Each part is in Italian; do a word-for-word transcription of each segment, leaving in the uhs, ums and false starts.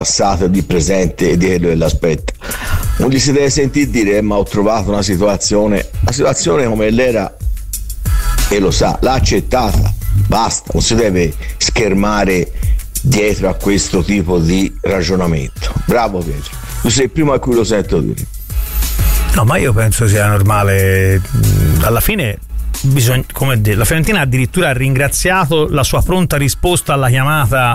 passato, di presente e di quello che l'aspetta. Non gli si deve sentire dire eh, ma ho trovato una situazione, la situazione come l'era e lo sa, l'ha accettata, basta, non si deve schermare dietro a questo tipo di ragionamento. Bravo Pietro, tu sei il primo a cui lo sento dire. No, ma io penso sia normale. Alla fine bisogna, come dire, la Fiorentina addirittura ha ringraziato la sua pronta risposta alla chiamata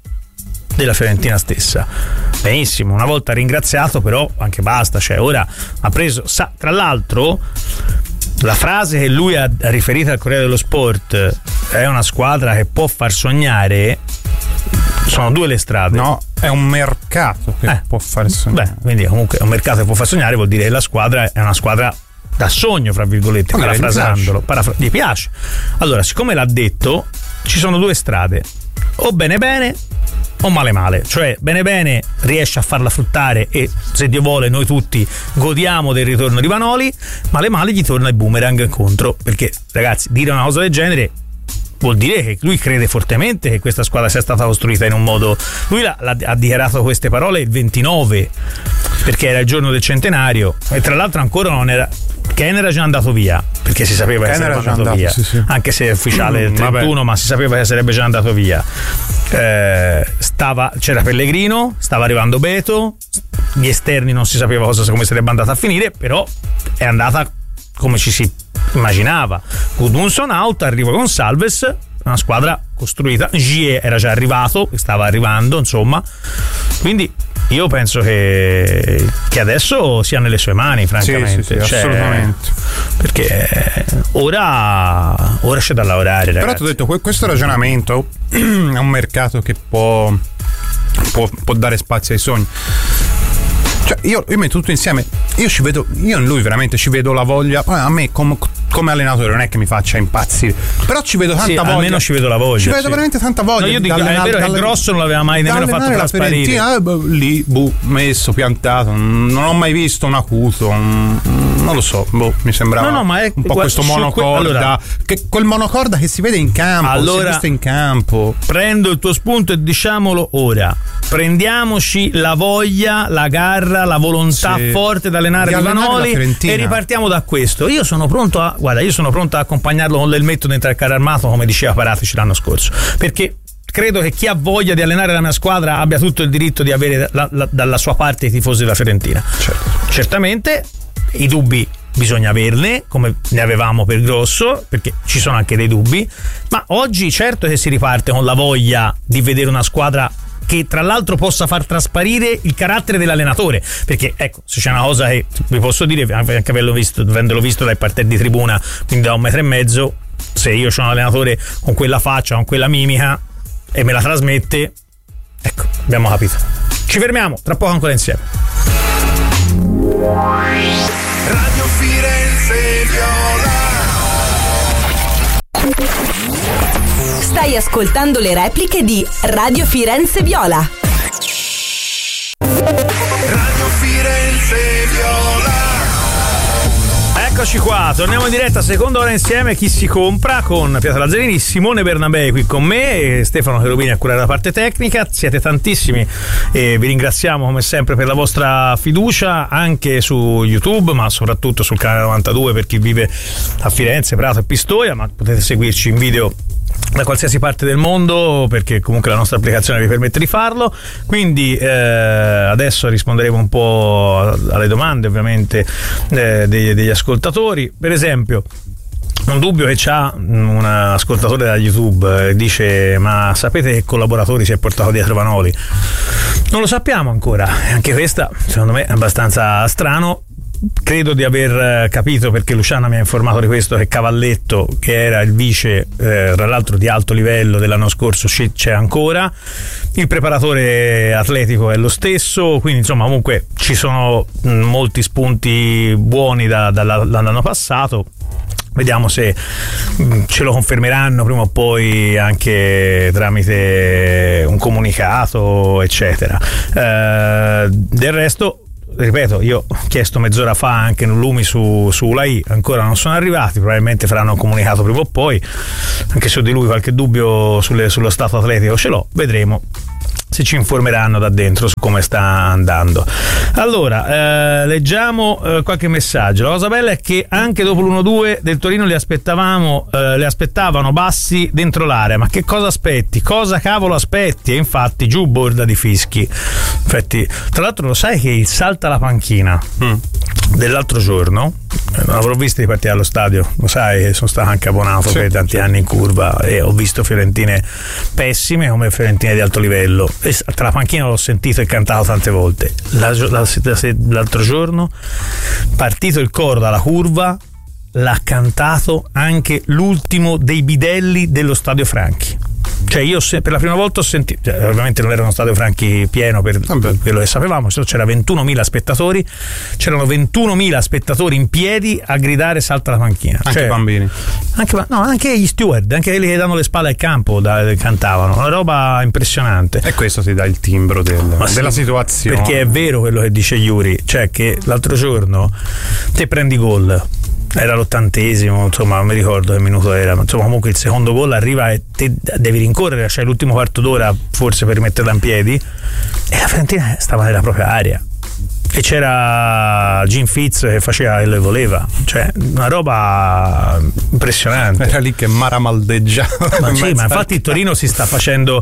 della Fiorentina stessa. Benissimo, una volta ringraziato però anche basta, cioè ora ha preso, sa, tra l'altro la frase che lui ha riferito al Corriere dello Sport, è una squadra che può far sognare, sono due le strade. No, è un mercato che eh, può far sognare. Beh, quindi comunque è un mercato che può far sognare, vuol dire che la squadra è una squadra da sogno, fra virgolette, allora, parafrasandolo. Parafra- gli piace. Allora, siccome l'ha detto, ci sono due strade, o bene bene o male male, cioè bene bene riesce a farla fruttare e se Dio vuole noi tutti godiamo del ritorno di Vanoli, male male gli torna il boomerang contro, perché ragazzi, dire una cosa del genere vuol dire che lui crede fortemente che questa squadra sia stata costruita in un modo. Lui l'ha, l'ha, ha dichiarato queste parole il ventinove, perché era il giorno del centenario, e tra l'altro ancora non era, Ken era già andato via, perché si sapeva che sarebbe andato, andato via, sì, sì. Anche se è ufficiale il trentuno, vabbè. Ma si sapeva che sarebbe già andato via. Eh, stava, c'era Pellegrino, stava arrivando Beto, gli esterni non si sapeva cosa, come sarebbe andata a finire, però è andata come ci si immaginava. Gudmundsson out, arriva Gonçalves, una squadra costruita. Gier era già arrivato, stava arrivando, insomma, quindi io penso che, che adesso sia nelle sue mani, francamente. Sì, sì, sì, cioè, assolutamente. Perché ora, ora c'è da lavorare, ragazzi. Però ti ho detto, questo ragionamento è un mercato che può, può, può dare spazio ai sogni. Cioè, io, io metto tutto insieme, io ci vedo, io in lui veramente ci vedo la voglia. A me come, come allenatore non è che mi faccia impazzire, però ci vedo tanta sì, voglia. Almeno ci vedo la voglia. Ci vedo sì. veramente tanta voglia. No, io dico, è vero che Grosso non l'aveva mai nemmeno fatto trasparire. Eh, lì, buh, messo, piantato. Non ho mai visto un acuto. Un, non lo so, boh, mi sembrava no, no, ma è, un po' guarda, questo monocorda. Que- allora, che, quel monocorda che si vede in campo. Allora, si vede in campo. Prendo il tuo spunto e diciamolo ora. Prendiamoci la voglia, la garra, la volontà sì. forte da allenare di Vanoli e ripartiamo da questo. Io sono pronto a guarda, io sono pronto a accompagnarlo con l'elmetto dentro al carro armato, come diceva Paratici l'anno scorso, perché credo che chi ha voglia di allenare la mia squadra abbia tutto il diritto di avere la, la, dalla sua parte i tifosi della Fiorentina. Certo. Certamente i dubbi bisogna averne, come ne avevamo per Grosso, perché ci sono anche dei dubbi, ma oggi certo che si riparte con la voglia di vedere una squadra che tra l'altro possa far trasparire il carattere dell'allenatore, perché ecco, se c'è una cosa che vi posso dire, anche avendolo visto, avendolo visto dai parterre di tribuna, quindi da un metro e mezzo, se io sono un allenatore con quella faccia, con quella mimica e me la trasmette, ecco, abbiamo capito. Ci fermiamo, tra poco ancora insieme. Radio Firenze Viola. Stai ascoltando le repliche di Radio Firenze Viola. Radio Firenze Viola. Eccoci qua, torniamo in diretta, seconda ora insieme, Chi si compra, con Pietro Lazzarini, Simone Bernabei qui con me e Stefano Cherubini a curare la parte tecnica. Siete tantissimi e vi ringraziamo come sempre per la vostra fiducia anche su YouTube, ma soprattutto sul canale novantadue per chi vive a Firenze, Prato e Pistoia, ma potete seguirci in video da qualsiasi parte del mondo, perché comunque la nostra applicazione vi permette di farlo. Quindi eh, adesso risponderemo un po' alle domande ovviamente eh, degli, degli ascoltatori. Per esempio, un dubbio che c'ha un ascoltatore da YouTube, eh, dice: ma sapete che collaboratori si è portato dietro Vanoli? Non lo sappiamo ancora, anche questa secondo me è abbastanza strano. Credo di aver capito, perché Luciana mi ha informato di questo, che Cavalletto, che era il vice eh, tra l'altro di alto livello dell'anno scorso, c'è ancora, il preparatore atletico è lo stesso, quindi insomma comunque ci sono mh, molti spunti buoni da, da, dall'anno passato. Vediamo se mh, ce lo confermeranno prima o poi anche tramite un comunicato eccetera. Eh, del resto, ripeto, io ho chiesto mezz'ora fa anche Lumi su, su Ulai, ancora non sono arrivati, probabilmente faranno un comunicato prima o poi, anche se ho di lui qualche dubbio sulle, sullo stato atletico ce l'ho, vedremo. se ci informeranno da dentro su come sta andando. Allora, eh, leggiamo eh, qualche messaggio. La cosa bella è che anche dopo l'uno due del Torino li aspettavamo, eh, le aspettavano bassi dentro l'area. Ma che cosa aspetti? Cosa cavolo aspetti? E infatti giù borda di fischi. Infatti, tra l'altro lo sai che il salta la panchina mm. dell'altro giorno, non avrò visto di partire allo stadio, lo sai, sono stato anche abbonato sì, per tanti sì. anni in curva e ho visto fiorentine pessime come fiorentine di alto livello. E tra la panchina l'ho sentito e cantato tante volte. La, la, la, l'altro giorno, partito il coro dalla curva, l'ha cantato anche l'ultimo dei bidelli dello Stadio Franchi. Cioè io se, per la prima volta ho sentito, cioè, ovviamente non era uno Stadio Franchi pieno per Vabbè. quello che sapevamo, c'era ventunomila spettatori, c'erano ventunomila spettatori in piedi a gridare salta la panchina, anche cioè, bambini, anche, no, anche gli steward, anche quelli che danno le spalle al campo da, cantavano, una roba impressionante. E questo ti dà il timbro del, della sì, situazione, perché è vero quello che dice Yuri, cioè che l'altro giorno te prendi gol, era l'ottantesimo, insomma non mi ricordo che minuto era, ma insomma comunque il secondo gol arriva e te devi rincorrere, c'hai cioè l'ultimo quarto d'ora forse per rimetterla in piedi, e la Fiorentina stava nella propria area e c'era Jim Fitz che faceva quello che voleva, cioè una roba impressionante. Era lì che maramaldeggiava. Ma sì, ma infatti il Torino si sta facendo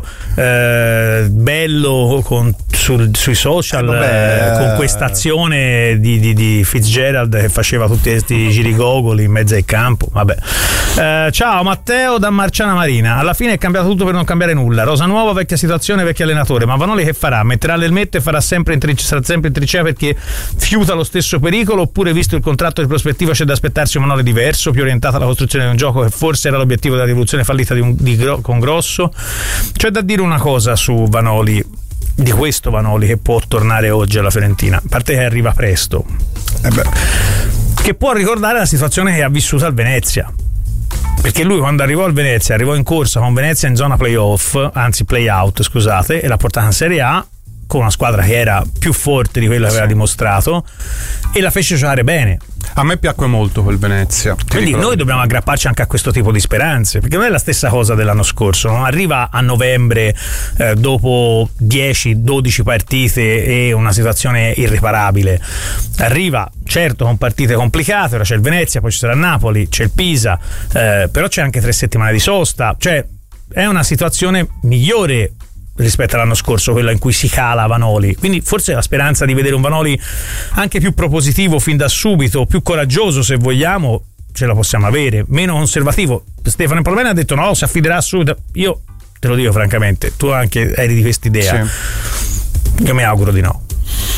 eh, bello con, sul, sui social eh, eh, con questa azione di, di, di Fitzgerald che faceva tutti questi girigogoli in mezzo al campo. Vabbè. Eh, ciao Matteo da Marciana Marina. Alla fine è cambiato tutto per non cambiare nulla. Rosa nuova, vecchia situazione, vecchio allenatore. Ma Vanoli che farà? Metterà l'elmetto e farà sempre in trincea, sarà sempre in trincea perché fiuta lo stesso pericolo, oppure visto il contratto di prospettiva c'è da aspettarsi un Vanoli diverso, più orientato alla costruzione di un gioco che forse era l'obiettivo della rivoluzione fallita di un, di, con Grosso? C'è da dire una cosa su Vanoli, di questo Vanoli che può tornare oggi alla Fiorentina, a parte che arriva presto, eh beh. che può ricordare la situazione che ha vissuto al Venezia, perché lui quando arrivò al Venezia arrivò in corsa con Venezia in zona playoff, anzi playout scusate, e l'ha portata in Serie A con una squadra che era più forte di quello che aveva dimostrato e la fece giocare bene. A me piacque molto quel Venezia. Quindi noi dobbiamo aggrapparci anche a questo tipo di speranze, perché non è la stessa cosa dell'anno scorso, non arriva a novembre eh, dopo dieci dodici partite e una situazione irreparabile, arriva certo con partite complicate, ora c'è il Venezia, poi ci sarà il Napoli, c'è il Pisa, eh, però c'è anche tre settimane di sosta, cioè è una situazione migliore rispetto all'anno scorso, quella in cui si cala Vanoli, quindi forse la speranza di vedere un Vanoli anche più propositivo fin da subito, più coraggioso se vogliamo, ce la possiamo avere, meno conservativo. Stefano Palmena ha detto no, si affiderà subito, io te lo dico francamente, tu anche eri di quest'idea, sì. Io mi auguro di no.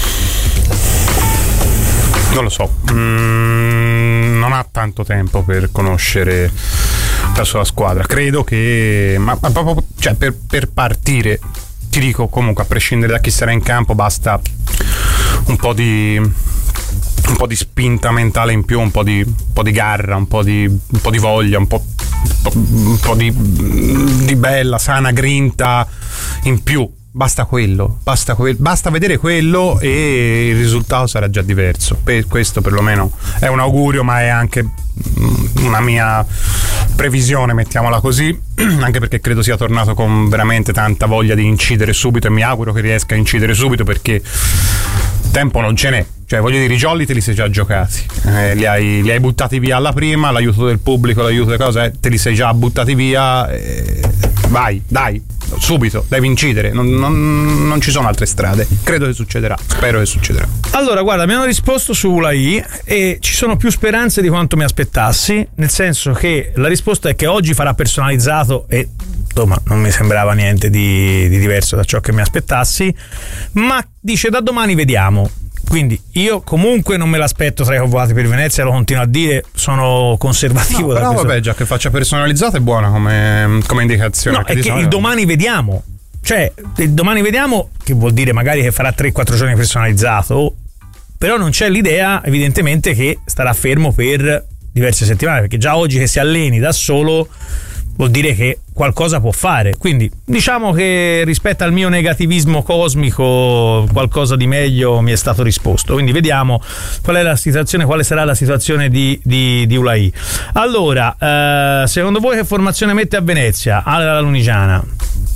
Non lo so, mm, non ha tanto tempo per conoscere la sua squadra, credo che ma, ma proprio cioè, per, per partire ti dico comunque a prescindere da chi sarà in campo basta un po' di un po' di spinta mentale in più, un po' di, un po' di garra, un po' di, un po' di voglia, un po', un po', un po' di, di bella sana grinta in più. Basta quello, basta, que- basta vedere quello e il risultato sarà già diverso. Per questo perlomeno è un augurio, ma è anche una mia previsione, mettiamola così, anche perché credo sia tornato con veramente tanta voglia di incidere subito e mi auguro che riesca a incidere subito, perché tempo non ce n'è. Cioè, voglio dire, i jolly te li sei già giocati, eh, li, hai, li hai buttati via alla prima, l'aiuto del pubblico, l'aiuto delle cose, eh, te li sei già buttati via, eh, vai, dai, subito, devi incidere, non, non, non ci sono altre strade, credo che succederà, spero che succederà. Allora, guarda, mi hanno risposto su Ulai e ci sono più speranze di quanto mi aspettassi, nel senso che la risposta è che oggi farà personalizzato e insomma non mi sembrava niente di, di diverso da ciò che mi aspettassi, ma dice da domani vediamo. Quindi io comunque non me l'aspetto tra i convocati per Venezia, lo continuo a dire, sono conservativo. No, da però questo. Vabbè, già che faccia personalizzato è buona come, come indicazione. No, è che solito... il domani vediamo, cioè il domani vediamo che vuol dire magari che farà tre quattro giorni personalizzato, però non c'è l'idea evidentemente che starà fermo per diverse settimane, perché già oggi che si alleni da solo vuol dire che qualcosa può fare, quindi diciamo che rispetto al mio negativismo cosmico qualcosa di meglio mi è stato risposto, quindi vediamo qual è la situazione, quale sarà la situazione di, di, di Ulai. Allora, eh, secondo voi che formazione mette a Venezia? Alla Lunigiana.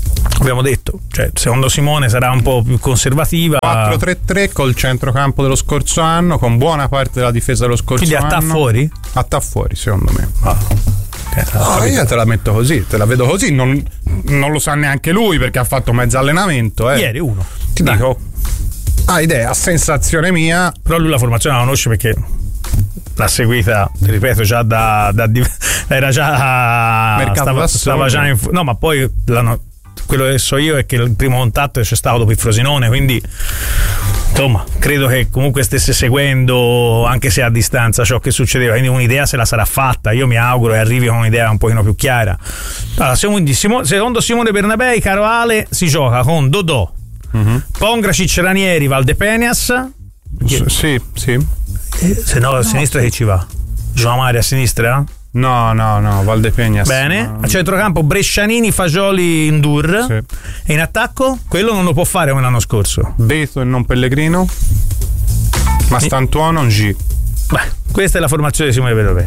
abbiamo detto, cioè secondo Simone sarà un po' più conservativa. quattro tre tre col centrocampo dello scorso anno, con buona parte della difesa dello scorso Quindi anno. Quindi attà fuori? Attà fuori, secondo me. Ah. No, io te la metto così, te la vedo così, non, non lo sa neanche lui perché ha fatto mezzo allenamento. Eh. Ieri uno. Ti Dai. dico, ah, idea, sensazione mia. Però lui la formazione la conosce perché l'ha seguita, ti ripeto, già da, da era già Mercato stava, stava già in, no, ma poi l'hanno, quello che so io è che il primo contatto c'è stato dopo il Frosinone, quindi insomma credo che comunque stesse seguendo anche se a distanza ciò che succedeva, quindi un'idea se la sarà fatta. Io mi auguro che arrivi con un'idea un pochino più chiara. Allora, secondo Simone Bernabei, caro Ale, si gioca con Dodò, mm-hmm. Pongracic, Ranieri, Valdepeñas. S- sì, sì. Eh, se no a sinistra che ci va? João Mario a sinistra? No, no, no, Valdepeñas. Bene, no. A centrocampo Brescianini, Fagioli, Ndur. Sì. E in attacco? Quello non lo può fare come l'anno scorso. Beto e non Pellegrino. Mastantuono, G. Beh, questa è la formazione di Simone Bernabei.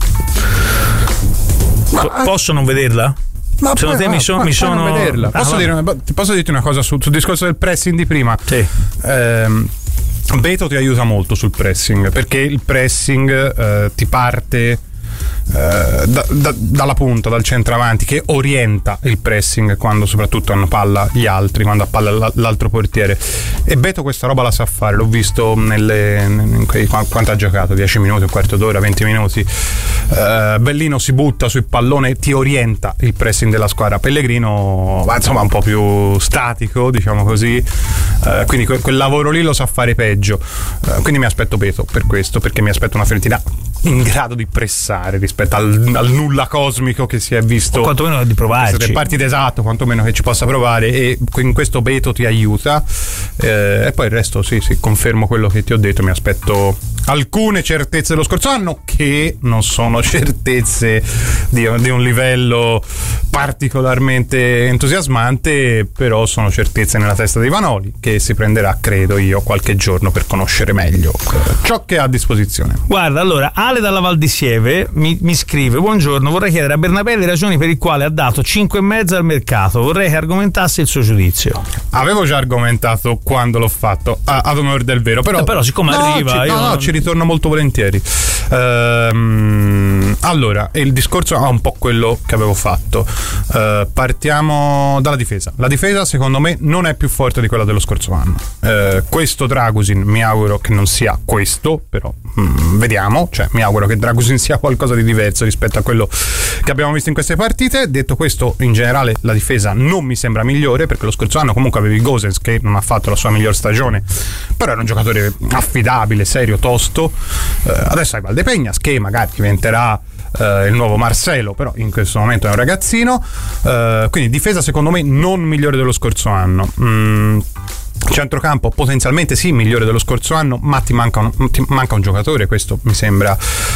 Ma, P- posso non vederla? Ma secondo te ma, mi, so, ma, mi sono vederla. Ah, Posso, dire, posso dirti una cosa sul, sul discorso del pressing di prima? Sì. Ehm, Beto ti aiuta molto sul pressing perché il pressing eh, ti parte eh, da, da, dalla punta, dal centravanti, che orienta il pressing quando soprattutto hanno palla gli altri, quando ha palla l'altro portiere, e Beto questa roba la sa fare. L'ho visto nelle in quei, quanto ha giocato, dieci minuti, un quarto d'ora, venti minuti. eh, Bellino si butta sul pallone, ti orienta il pressing della squadra. Pellegrino va insomma un po' più statico, diciamo così, eh, quindi quel, quel lavoro lì lo sa fare peggio. eh, quindi mi aspetto Beto per questo, perché mi aspetto una Fiorentina in grado di pressare rispetto al, al nulla cosmico che si è visto, o quantomeno di provarci. È partita, esatto, quantomeno che ci possa provare, e in questo Beto ti aiuta. eh, e poi il resto sì, sì, confermo quello che ti ho detto. Mi aspetto alcune certezze dello scorso anno che non sono certezze di, di un livello particolarmente entusiasmante, però sono certezze nella testa di Vanoli, che si prenderà, credo io, qualche giorno per conoscere meglio ciò che ha a disposizione. Guarda, allora Ale dalla Val di Sieve mi, mi scrive: buongiorno, vorrei chiedere a Bernabei le ragioni per il quale ha dato cinque e mezzo al mercato. Vorrei che argomentasse il suo giudizio. Avevo già argomentato quando l'ho fatto, a, ad onore del vero, però, eh, però siccome no, arriva ci, io no, no, ci ritorno molto volentieri. Ehm, allora, il discorso ha un po' quello che avevo fatto. Ehm, partiamo dalla difesa. La difesa secondo me non è più forte di quella dello scorso anno. Ehm, questo Dragusin mi auguro che non sia questo, però mh, vediamo, cioè mi auguro che Dragusin sia qualcosa di diverso rispetto a quello che abbiamo visto in queste partite. Detto questo, in generale la difesa non mi sembra migliore, perché lo scorso anno comunque avevi Gosens che non ha fatto la sua miglior stagione, però era un giocatore affidabile, serio, tosto. Eh, adesso hai Valdepeñas che magari diventerà eh, il nuovo Marcelo, però in questo momento è un ragazzino. Eh, quindi difesa secondo me non migliore dello scorso anno. Mm. Centrocampo potenzialmente sì, migliore dello scorso anno, ma ti manca un, ti manca un giocatore. Questo mi sembra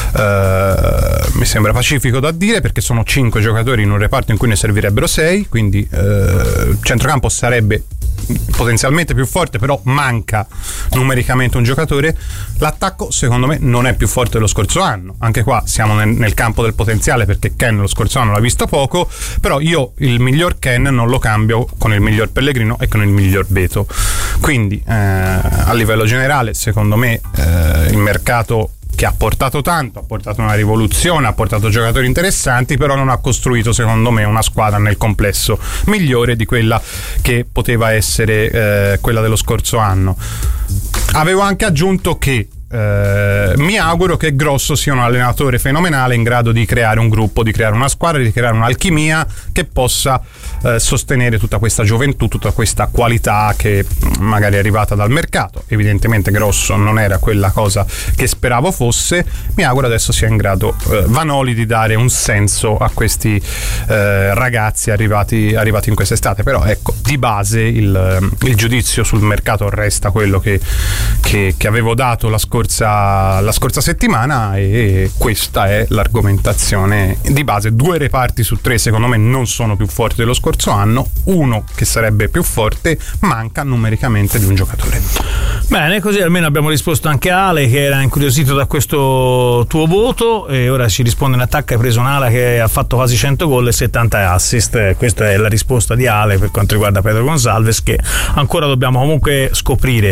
eh, mi sembra pacifico da dire, perché sono cinque giocatori in un reparto in cui ne servirebbero sei, quindi eh, centrocampo sarebbe potenzialmente più forte, però manca numericamente un giocatore. L'attacco secondo me non è più forte dello scorso anno, anche qua siamo nel, nel campo del potenziale, perché Ken lo scorso anno l'ha visto poco, però io il miglior Ken non lo cambio con il miglior Pellegrino e con il miglior Beto. Quindi eh, a livello generale secondo me eh, il mercato, che ha portato tanto, ha portato una rivoluzione, ha portato giocatori interessanti, però non ha costruito secondo me una squadra nel complesso migliore di quella che poteva essere eh, quella dello scorso anno. Avevo anche aggiunto che eh, mi auguro che Grosso sia un allenatore fenomenale, in grado di creare un gruppo, di creare una squadra, di creare un'alchimia che possa eh, sostenere tutta questa gioventù, tutta questa qualità che magari è arrivata dal mercato. Evidentemente Grosso non era quella cosa che speravo fosse. Mi auguro adesso sia in grado eh, Vanoli di dare un senso a questi eh, ragazzi arrivati, arrivati in quest'estate. Però ecco, di base il, il giudizio sul mercato resta quello che, che, che avevo dato la scorsa la scorsa settimana, e questa è l'argomentazione di base. Due reparti su tre secondo me non sono più forti dello scorso anno, uno che sarebbe più forte manca numericamente di un giocatore. Bene, così almeno abbiamo risposto anche a Ale, che era incuriosito da questo tuo voto, e ora ci risponde in attacco. Hai preso un'ala che ha fatto quasi cento gol e settanta assist. Questa è la risposta di Ale per quanto riguarda Pedro Gonçalves, che ancora dobbiamo comunque scoprire